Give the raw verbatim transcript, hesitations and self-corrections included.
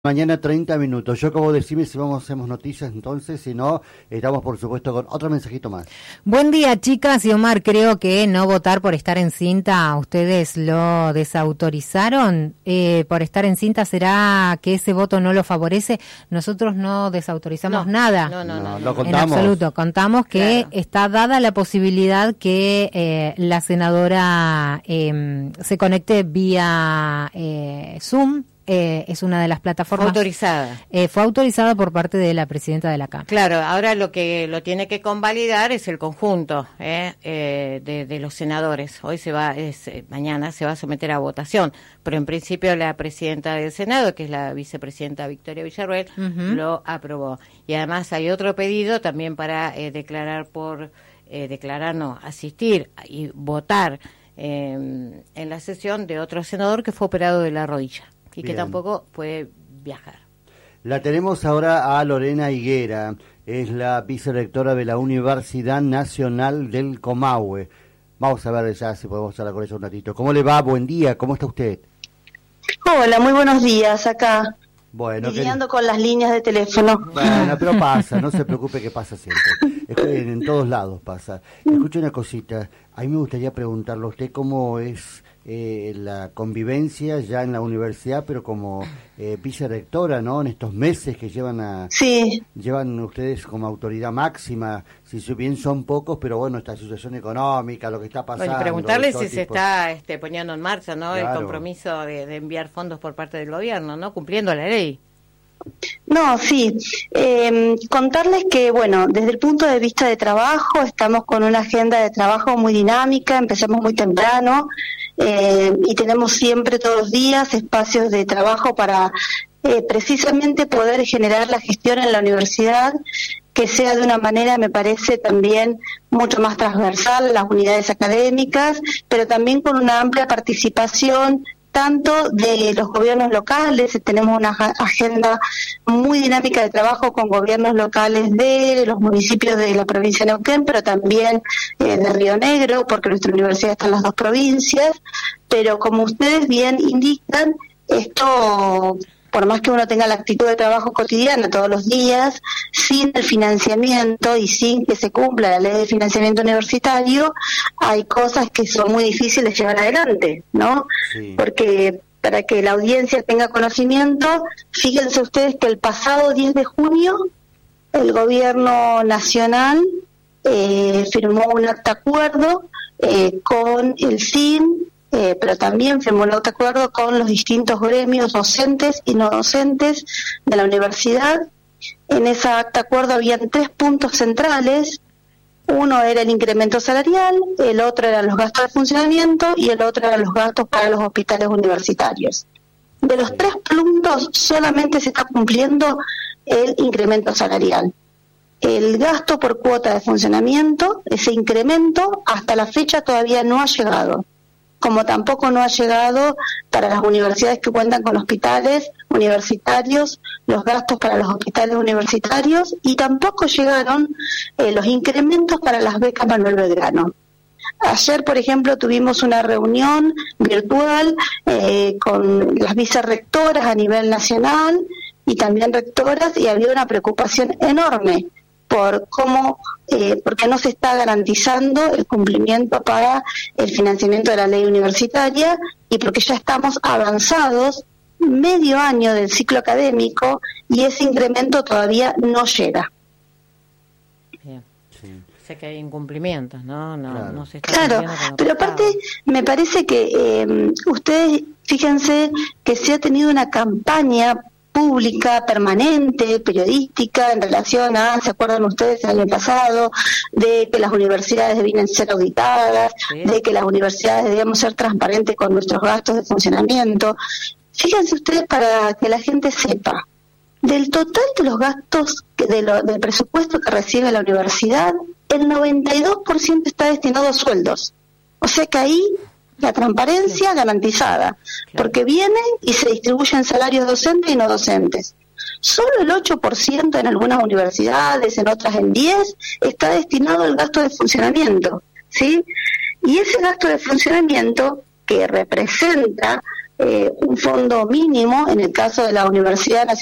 Mañana treinta minutos. Yo acabo de decirme si vamos hacemos noticias entonces, si no, estamos por supuesto con otro mensajito más. Buen día, chicas. Y Omar, creo que no votar por estar en cinta, ¿ustedes lo desautorizaron? Eh, por estar en cinta, ¿será que ese voto no lo favorece? Nosotros no desautorizamos no, nada. No, no, no. no, no, no no. contamos. En absoluto. Contamos que Claro. está dada la posibilidad que eh, la senadora eh, se conecte vía eh, Zoom. Eh, es una de las plataformas. Fue autorizada. Eh, fue autorizada por parte de la presidenta de la Cámara. Claro, ahora lo que lo tiene que convalidar es el conjunto eh, eh, de, de los senadores. Hoy se va, es, eh, mañana se va a someter a votación, pero en principio la presidenta del Senado, que es la vicepresidenta Victoria Villarruel, Uh-huh. lo aprobó. Y además hay otro pedido también para eh, declarar por, eh, declarar no, asistir y votar eh, en la sesión de otro senador que fue operado de la rodilla y Bien. que tampoco puede viajar. La tenemos ahora a Lorena Higuera, es la vicerrectora de la Universidad Nacional del Comahue. Vamos a ver ya si podemos hablar con ella un ratito. ¿Cómo le va? Buen día, ¿cómo está usted? Hola, muy buenos días, acá, Bueno, lidiando con las líneas de teléfono. Bueno, pero pasa, no se preocupe que pasa siempre. En, en todos lados pasa. Escuche una cosita, a mí me gustaría preguntarle a usted cómo es eh, la convivencia ya en la universidad, pero como eh, vicerrectora, ¿no? En estos meses que llevan a Sí, llevan ustedes como autoridad máxima, si bien son pocos, pero bueno, esta situación económica, lo que está pasando. Bueno, y preguntarle todo si se tipo- está este, poniendo en marcha, ¿no? Claro. El compromiso de, de enviar fondos por parte del gobierno, ¿no? Cumpliendo la ley. no, sí. Eh, contarles que, bueno, desde el punto de vista de trabajo, estamos con una agenda de trabajo muy dinámica, empezamos muy temprano eh, y tenemos siempre todos los días espacios de trabajo para eh, precisamente poder generar la gestión en la universidad que sea de una manera, me parece, también mucho más transversal a las unidades académicas, pero también con una amplia participación tanto de los gobiernos locales. Tenemos una ja- agenda muy dinámica de trabajo con gobiernos locales de los municipios de la provincia de Neuquén, pero también eh, de Río Negro, porque nuestra universidad está en las dos provincias, pero como ustedes bien indican, esto, por más que uno tenga la actitud de trabajo cotidiana todos los días, sin el financiamiento y sin que se cumpla la ley de financiamiento universitario, hay cosas que son muy difíciles de llevar adelante, ¿no? Sí. Porque para que la audiencia tenga conocimiento, fíjense ustedes que el pasado diez de junio el gobierno nacional eh, firmó un acta acuerdo eh, con el S I N, eh, pero también firmó un acta acuerdo con los distintos gremios docentes y no docentes de la universidad. En esa acta acuerdo habían tres puntos centrales. Uno era el incremento salarial, el otro eran los gastos de funcionamiento y el otro eran los gastos para los hospitales universitarios. De los tres puntos solamente se está cumpliendo el incremento salarial. El gasto por cuota de funcionamiento, ese incremento, hasta la fecha todavía no ha llegado, como tampoco no ha llegado para las universidades que cuentan con hospitales universitarios, los gastos para los hospitales universitarios, y tampoco llegaron eh, los incrementos para las becas Manuel Belgrano. Ayer, por ejemplo, tuvimos una reunión virtual eh, con las vicerrectoras a nivel nacional y también rectoras, y había una preocupación enorme por cómo, eh, porque no se está garantizando el cumplimiento para el financiamiento de la ley universitaria y porque ya estamos avanzados medio año del ciclo académico y ese incremento todavía no llega. Bien. Sí. Sé que hay incumplimientos, ¿no? No, Claro. no se está Claro, cumpliendo con lo pero pactado. aparte me parece que eh, ustedes, fíjense que se ha tenido una campaña pública, permanente, periodística, en relación a, ¿se acuerdan ustedes el año pasado? De que las universidades debían ser auditadas, Sí. de que las universidades debíamos ser transparentes con nuestros gastos de funcionamiento. Fíjense ustedes, para que la gente sepa, del total de los gastos que de lo, del presupuesto que recibe la universidad, el noventa y dos por ciento está destinado a sueldos. O sea que ahí la transparencia garantizada, porque vienen y se distribuyen salarios docentes y no docentes. Solo el ocho por ciento en algunas universidades, en otras en diez, está destinado al gasto de funcionamiento, ¿sí? Y ese gasto de funcionamiento, que representa eh, un fondo mínimo, en el caso de la Universidad Nacional